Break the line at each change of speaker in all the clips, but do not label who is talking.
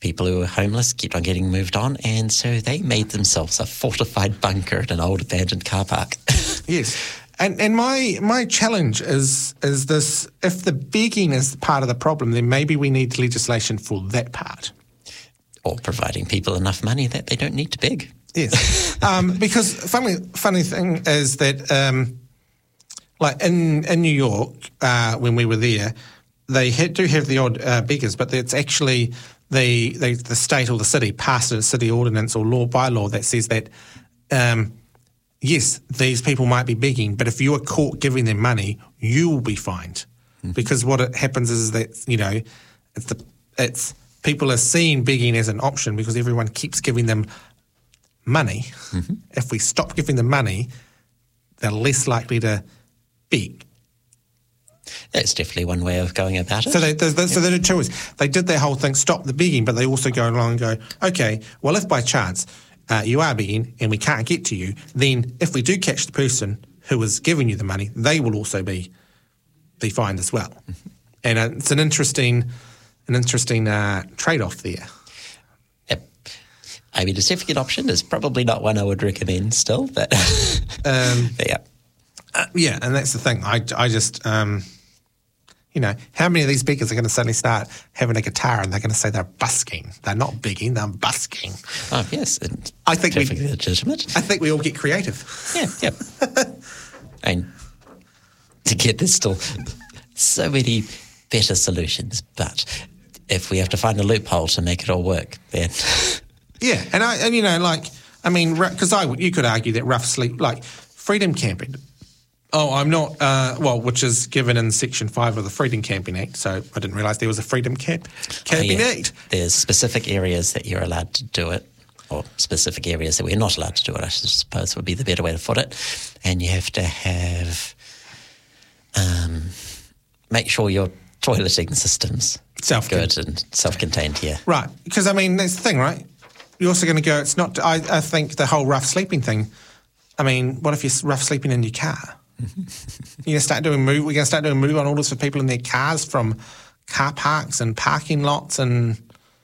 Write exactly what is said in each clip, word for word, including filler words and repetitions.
people who were homeless kept on getting moved on, and so they made themselves a fortified bunker in an old abandoned car park.
Yes. And and my my challenge is is this: if the begging is part of the problem, then maybe we need legislation for that part.
Or providing people enough money that they don't need to beg.
Yes. um, because funny funny thing is that um, like in in New York, uh, when we were there, they had, do have the odd uh, beggars, but it's actually the, the the state or the city passed a city ordinance or law by law that says that um, yes, these people might be begging, but if you are caught giving them money, you will be fined. Mm-hmm. Because what it happens is that, you know, it's the it's people are seeing begging as an option because everyone keeps giving them money. Mm-hmm. If we stop giving them money, they're less likely to beg.
That's definitely one way of going about it.
So they, they, they, so they did two ways. They did their whole thing, stop the begging, but they also go along and go, okay, well, if by chance uh, you are begging and we can't get to you, then if we do catch the person who is giving you the money, they will also be be fined as well. Mm-hmm. And uh, it's an interesting, an interesting uh, trade-off there.
Yep. I mean, a certificate option is probably not one I would recommend still, but,
um,
but yeah.
Uh, yeah, and that's the thing. I, I just, um, you know, how many of these beggars are going to suddenly start having a guitar and they're going to say they're busking? They're not begging, they're busking.
Oh, yes. And
I think we,
legitimate.
I think we all get creative.
Yeah, yep. And to get there's still so many better solutions, but if we have to find a loophole to make it all work, then...
Yeah, and, I, and you know, like, I mean, because I you could argue that rough sleep, like freedom camping... Oh, I'm not, uh, well, which is given in Section five of the Freedom Camping Act, so I didn't realise there was a Freedom Camp, Camping
oh, yeah.
Act.
There's specific areas that you're allowed to do it, or specific areas that we're not allowed to do it, I suppose would be the better way to put it. And you have to have, um, make sure your toileting system's good and self-contained, yeah.
Right, because, I mean, that's the thing, right? You're also going to go, it's not, I, I think the whole rough sleeping thing, I mean, what if you're rough sleeping in your car? You're going to start doing move. We're going to start doing move on orders for people in their cars from car parks and parking lots, and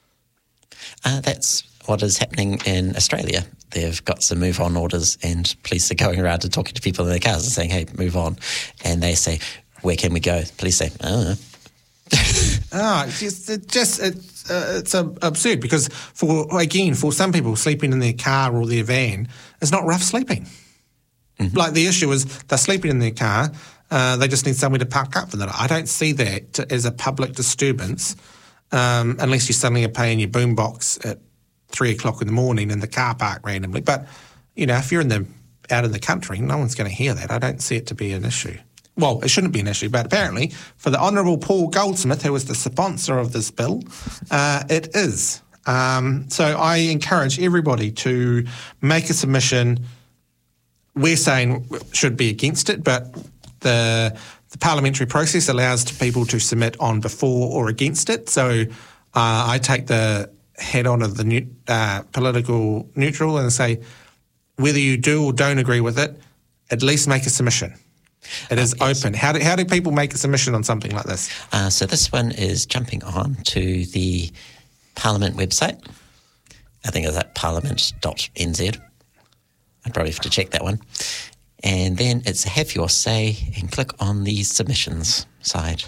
uh, that's what is happening in Australia. They've got some move on orders, and police are going around and talking to people in their cars and saying, "Hey, move on," and they say, "Where can we go?" Police say, "I don't know."
Ah, it's just, it just it's uh, it's uh, absurd because for again for some people sleeping in their car or their van is not rough sleeping. Mm-hmm. Like the issue is they're sleeping in their car, uh, they just need somewhere to park up for that. I don't see that as a public disturbance um, unless you suddenly are paying your boombox at three o'clock in the morning in the car park randomly. But, you know, if you're in the out in the country, no one's going to hear that. I don't see it to be an issue. Well, it shouldn't be an issue, but apparently for the Honourable Paul Goldsmith, who was the sponsor of this bill, uh, it is. Um, so I encourage everybody to make a submission. We're saying should be against it, but the the parliamentary process allows people to submit on before or against it. So uh, I take the head on of the new, uh, political neutral and say whether you do or don't agree with it, at least make a submission. It is uh, yes. open. How do, how do people make a submission on something like this?
Uh, so this one is jumping on to the Parliament website. I think it's at parliament dot n z. I'd probably have to check that one. And then it's have your say and click on the submissions side.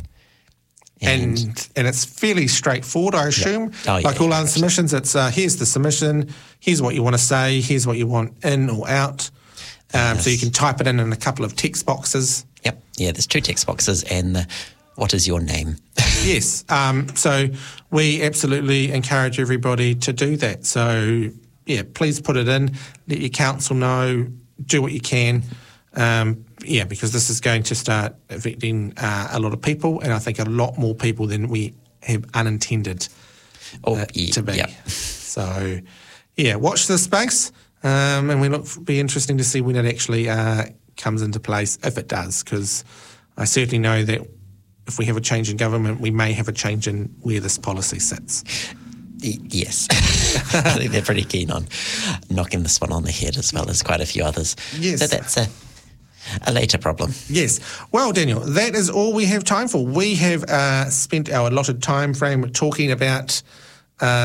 And and, and it's fairly straightforward, I assume.
Yeah. Oh, yeah,
like all
yeah,
other submissions, it's uh, here's the submission, here's what you want to say, here's what you want in or out. Um, yes. So you can type it in in a couple of text boxes.
Yep. Yeah, there's two text boxes and the, what is your name?
Yes. Um, so we absolutely encourage everybody to do that. So, yeah, please put it in, let your council know, do what you can. Um, yeah, because this is going to start affecting uh, a lot of people, and I think a lot more people than we have unintended
oh,
uh,
yeah,
to be.
Yep.
So, yeah, watch this space, um, and we look be interesting to see when it actually uh, comes into place, if it does, because I certainly know that if we have a change in government, we may have a change in where this policy sits.
Yes. I think they're pretty keen on knocking this one on the head as well as quite a few others.
Yes.
So that's a, a later problem.
Yes. Well, Daniel, that is all we have time for. We have uh, spent our allotted time frame talking about... Uh,